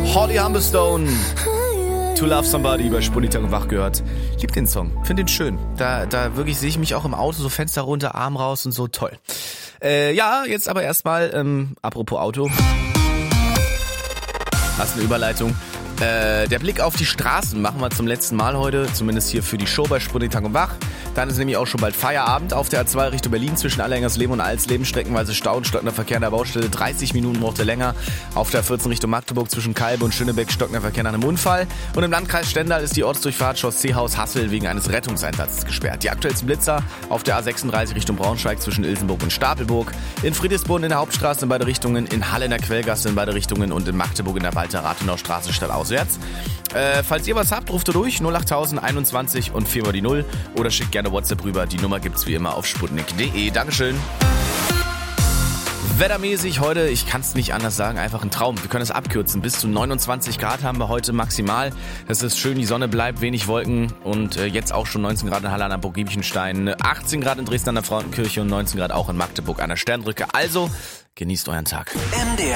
Holly Humberstone, To Love Somebody bei Spunitak und Wach gehört. Lieb den Song, finde den schön. Da wirklich sehe ich mich auch im Auto, so Fenster runter, Arm raus und so, toll. Ja, jetzt aber erstmal, apropos Auto. Hast eine Überleitung. Der Blick auf die Straßen machen wir zum letzten Mal heute, zumindest hier für die Show bei Spunitak und Wach. Dann ist nämlich auch schon bald Feierabend auf der A2 Richtung Berlin zwischen Allerhengersleben und Alsleben. Streckenweise Stau und stockender Verkehr an der Baustelle. 30 Minuten braucht er länger. Auf der A14 Richtung Magdeburg zwischen Kalbe und Schönebeck stockender Verkehr nach einem Unfall. Und im Landkreis Stendal ist die Ortsdurchfahrt Chausseehaus Hassel wegen eines Rettungseinsatzes gesperrt. Die aktuellsten Blitzer auf der A36 Richtung Braunschweig zwischen Ilsenburg und Stapelburg. In Friedrichsboden in der Hauptstraße in beide Richtungen. In Halle in der Quellgasse in beide Richtungen. Und in Magdeburg in der Walter-Rathenau-Straße stadtauswärts. Falls ihr was habt, ruft ihr durch 08000 21 und 4 mal die 0 oder schickt gerne WhatsApp rüber. Die Nummer gibt's wie immer auf sputnik.de. Dankeschön. Wettermäßig heute, ich kann es nicht anders sagen, einfach ein Traum. Wir können es abkürzen. Bis zu 29 Grad haben wir heute maximal. Es ist schön, die Sonne bleibt, wenig Wolken und jetzt auch schon 19 Grad in Halle an der Burg Giebichenstein, 18 Grad in Dresden an der Frauenkirche und 19 Grad auch in Magdeburg an der Sternbrücke. Also, genießt euren Tag. MDR